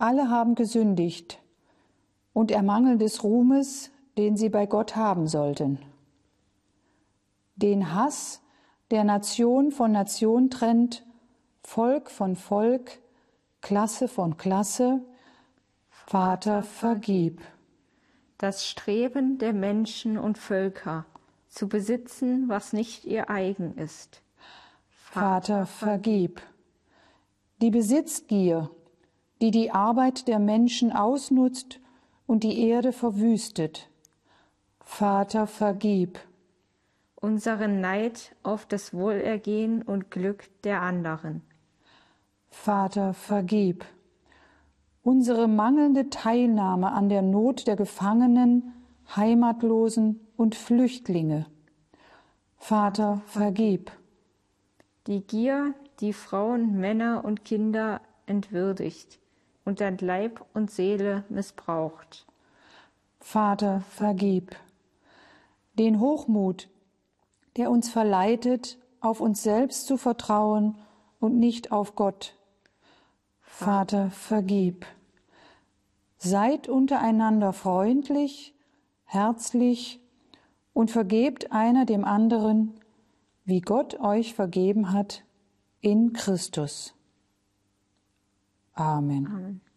Alle haben gesündigt und ermangeln des Ruhmes, den sie bei Gott haben sollten. Den Hass, der Nation von Nation trennt, Volk von Volk, Klasse von Klasse, Vater, vergib. Das Streben der Menschen und Völker, zu besitzen, was nicht ihr eigen ist. Vater, vergib. Die Besitzgier, die die Arbeit der Menschen ausnutzt und die Erde verwüstet. Vater, vergib. Unseren Neid auf das Wohlergehen und Glück der anderen. Vater, vergib. Unsere mangelnde Teilnahme an der Not der Gefangenen, Heimatlosen und Flüchtlinge. Vater, vergib. Die Gier, die Frauen, Männer und Kinder entwürdigt und an Leib und Seele missbraucht. Vater, vergib. Den Hochmut, der uns verleitet, auf uns selbst zu vertrauen und nicht auf Gott. Vater, vergib. Seid untereinander freundlich, herzlich und vergebt einer dem anderen, wie Gott euch vergeben hat in Christus. Amen. Amen.